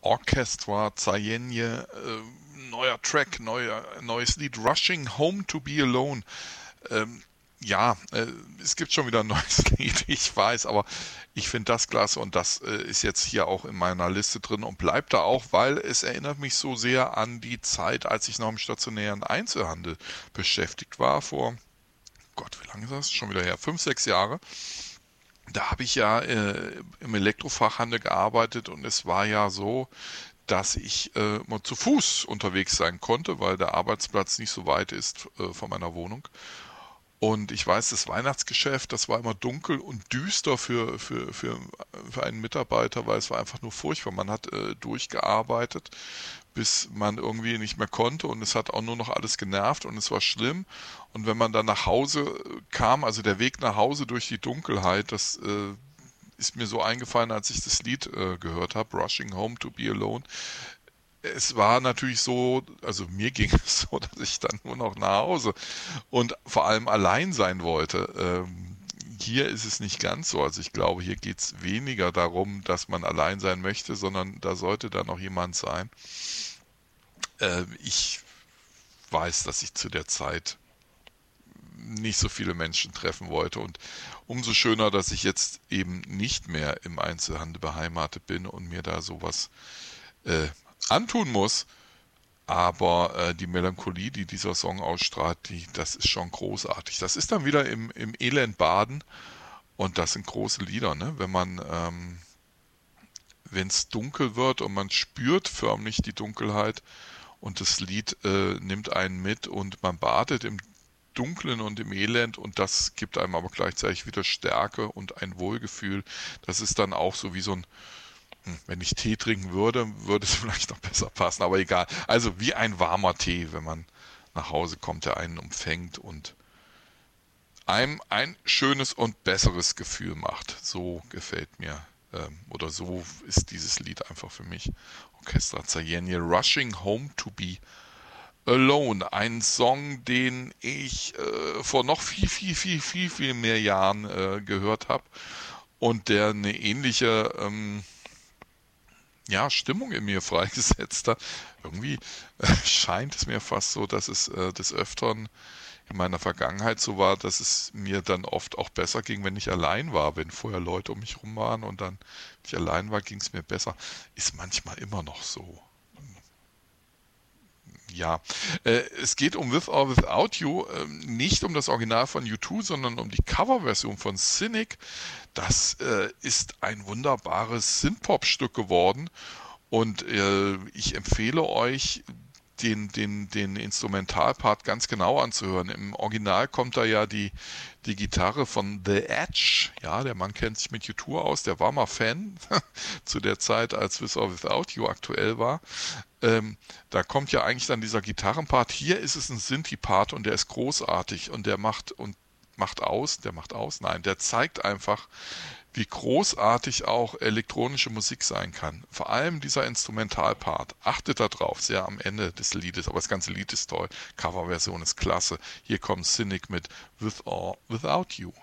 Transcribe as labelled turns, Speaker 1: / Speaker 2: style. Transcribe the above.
Speaker 1: Orchestra, Zayenje, neuer Track, neues Lied, Rushing Home to Be Alone. Ähm, ja, es gibt schon wieder ein neues Lied, ich weiß, aber ich finde das klasse und das ist jetzt hier auch in meiner Liste drin und bleibt da auch, weil es erinnert mich so sehr an die Zeit, als ich noch im stationären Einzelhandel beschäftigt war, vor Gott, wie lange ist das? Schon wieder her, 5, 6 Jahre. Da habe ich ja im Elektrofachhandel gearbeitet und es war ja so, dass ich mal zu Fuß unterwegs sein konnte, weil der Arbeitsplatz nicht so weit ist von meiner Wohnung. Und ich weiß, das Weihnachtsgeschäft, das war immer dunkel und düster für einen Mitarbeiter, weil es war einfach nur furchtbar. Man hat durchgearbeitet, bis man irgendwie nicht mehr konnte und es hat auch nur noch alles genervt und es war schlimm. Und wenn man dann nach Hause kam, also der Weg nach Hause durch die Dunkelheit, das ist mir so eingefallen, als ich das Lied gehört habe, Rushing Home to Be Alone. Es war natürlich so, also mir ging es so, dass ich dann nur noch nach Hause und vor allem allein sein wollte. Hier ist es nicht ganz so. Also ich glaube, hier geht es weniger darum, dass man allein sein möchte, sondern da sollte da noch jemand sein. Ich weiß, dass ich zu der Zeit nicht so viele Menschen treffen wollte und umso schöner, dass ich jetzt eben nicht mehr im Einzelhandel beheimatet bin und mir da sowas äh, antun muss. Aber die Melancholie, die dieser Song ausstrahlt, das ist schon großartig. Das ist dann wieder im Elend baden und das sind große Lieder, ne? Wenn es dunkel wird und man spürt förmlich die Dunkelheit und das Lied nimmt einen mit und man badet im Dunklen und im Elend und das gibt einem aber gleichzeitig wieder Stärke und ein Wohlgefühl. Das ist dann auch so wie so ein, wenn ich Tee trinken würde, würde es vielleicht noch besser passen, aber egal. Also wie ein warmer Tee, wenn man nach Hause kommt, der einen umfängt und einem ein schönes und besseres Gefühl macht. So gefällt mir, oder so ist dieses Lied einfach für mich. Orchestra Zayenje, Rushing Home to Be Alone. Ein Song, den ich vor noch viel mehr Jahren gehört habe und der eine ähnliche ja, Stimmung in mir freigesetzt hat. Irgendwie scheint es mir fast so, dass es des Öfteren in meiner Vergangenheit so war, dass es mir dann oft auch besser ging, wenn ich allein war. Wenn vorher Leute um mich rum waren und dann, wenn ich allein war, ging es mir besser. Ist manchmal immer noch so. Ja, es geht um With or Without You, nicht um das Original von U2, sondern um die Coverversion von Cynic. Das ist ein wunderbares Synthpop-Stück geworden und ich empfehle euch, den Instrumentalpart ganz genau anzuhören. Im Original kommt da ja die Gitarre von The Edge. Ja, der Mann kennt sich mit U2 aus, der war mal Fan zu der Zeit, als With or Without You aktuell war. Da kommt ja eigentlich dann dieser Gitarrenpart. Hier ist es ein Synthi-Part und der ist großartig und der macht aus, nein, der zeigt einfach, wie großartig auch elektronische Musik sein kann. Vor allem dieser Instrumentalpart. Achtet da drauf, sehr am Ende des Liedes, aber das ganze Lied ist toll. Coverversion ist klasse. Hier kommt Cynic mit With or Without You.